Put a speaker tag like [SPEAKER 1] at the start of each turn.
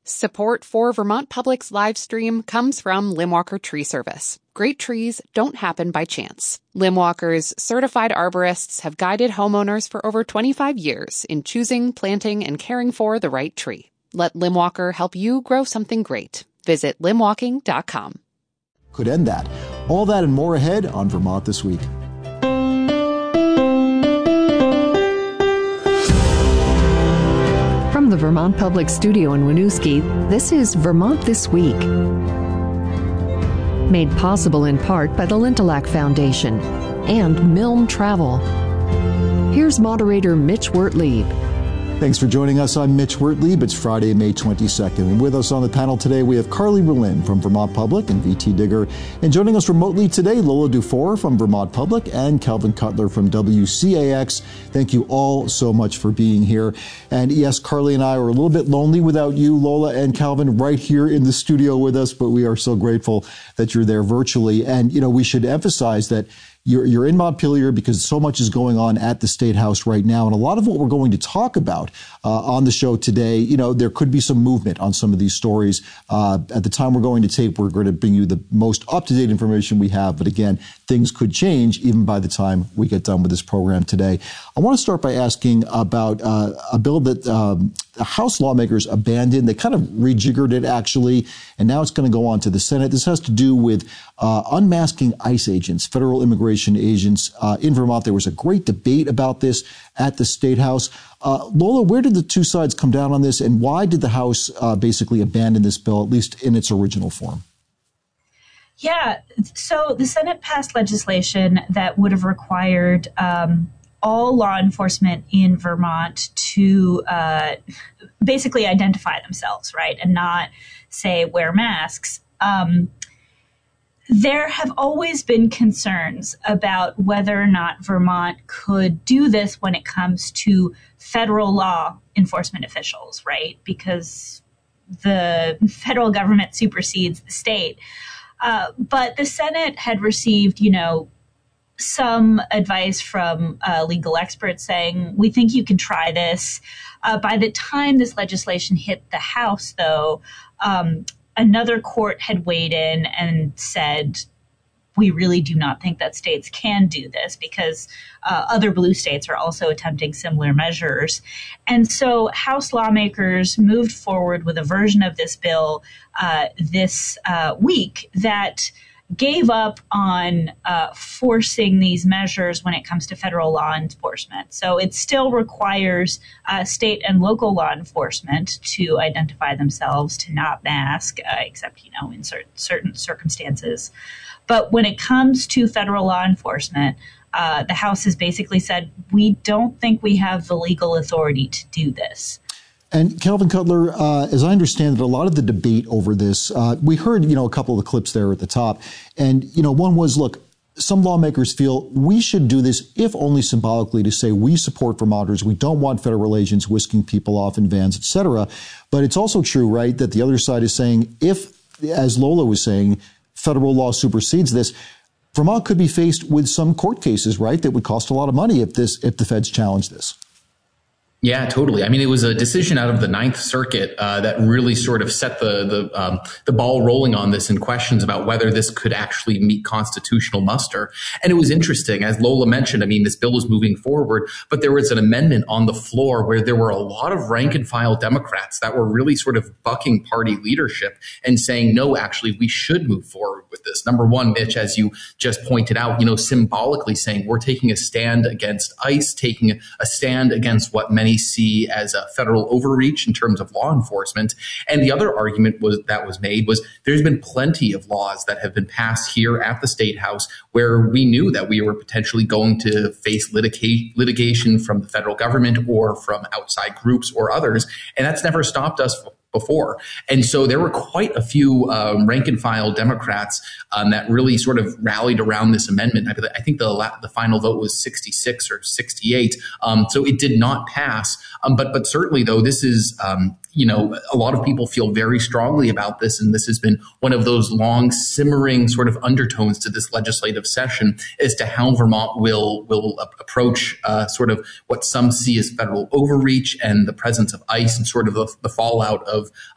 [SPEAKER 1] Support for Vermont Public's live stream comes from Limwalker Tree Service. Great trees don't happen by chance. Limwalker's certified arborists have guided homeowners for over 25 years in choosing, planting, and caring for the right tree. Let Limwalker help you grow something great. Visit limwalking.com.
[SPEAKER 2] Could end that. All that and more ahead on Vermont This Week.
[SPEAKER 3] From the Vermont Public Studio in Winooski, this is Vermont This Week. Made possible in part by the Lintillac Foundation and Milne Travel. Here's moderator Mitch Wertlieb.
[SPEAKER 2] Thanks for joining us. I'm Mitch Wertlieb. It's Friday, May 22nd. And with us on the panel today, we have Carly Berlin from Vermont Public and VT Digger. And joining us remotely today, Lola Dufour from Vermont Public and Calvin Cutler from WCAX. Thank you all so much for being here. And yes, Carly and I are a little bit lonely without you, Lola and Calvin, right here in the studio with us, but we are so grateful that you're there virtually. And, you know, we should emphasize that you're in Montpelier because so much is going on at the State House right now. And a lot of what we're going to talk about on the show today, you know, there could be some movement on some of these stories. At the time we're going to tape, we're going to bring you the most up-to-date information we have. But again, things could change even by the time we get done with this program today. I want to start by asking about a bill that the House lawmakers abandoned. They kind of rejiggered it, actually, and now it's going to go on to the Senate. This has to do with unmasking ICE agents, federal immigration agents in Vermont. There was a great debate about this at the State House. Lola, where did the two sides come down on this, and why did the House basically abandon this bill, at least in its original form?
[SPEAKER 4] Yeah, so the Senate passed legislation that would have required all law enforcement in Vermont to basically identify themselves, right, and not say wear masks. There have always been concerns about whether or not Vermont could do this when it comes to federal law enforcement officials, right? Because the federal government supersedes the state. But the Senate had received, you know, some advice from legal experts saying, we think you can try this. By the time this legislation hit the House, though, another court had weighed in and said, we really do not think that states can do this because other blue states are also attempting similar measures. And so House lawmakers moved forward with a version of this bill this week that gave up on forcing these measures when it comes to federal law enforcement. So it still requires state and local law enforcement to identify themselves, to not mask, except, you know, in certain circumstances. But when it comes to federal law enforcement, the House has basically said, we don't think we have the legal authority to do this.
[SPEAKER 2] And Calvin Cutler, as I understand it, a lot of the debate over this, we heard, you know, a couple of the clips there at the top. And, you know, one was, look, some lawmakers feel we should do this, if only symbolically, to say we support Vermonters. We don't want federal agents whisking people off in vans, et cetera. But it's also true, right, that the other side is saying if, as Lola was saying, federal law supersedes this, Vermont could be faced with some court cases, right, that would cost a lot of money if the feds challenge this.
[SPEAKER 5] Yeah, totally. I mean, it was a decision out of the Ninth Circuit that really sort of set the ball rolling on this, and questions about whether this could actually meet constitutional muster. And it was interesting, as Lola mentioned. I mean, this bill was moving forward, but there was an amendment on the floor where there were a lot of rank and file Democrats that were really sort of bucking party leadership and saying, no, actually, we should move forward with this. Number one, Mitch, as you just pointed out, you know, symbolically saying we're taking a stand against ICE, taking a stand against what many see as a federal overreach in terms of law enforcement. And the other argument was there's been plenty of laws that have been passed here at the State House where we knew that we were potentially going to face litigation from the federal government or from outside groups or others. And that's never stopped us before. And so there were quite a few rank and file Democrats that really sort of rallied around this amendment. I think the final vote was 66 or 68. So it did not pass. But certainly, though, this is, a lot of people feel very strongly about this. And this has been one of those long simmering sort of undertones to this legislative session as to how Vermont will approach sort of what some see as federal overreach and the presence of ICE and sort of the fallout of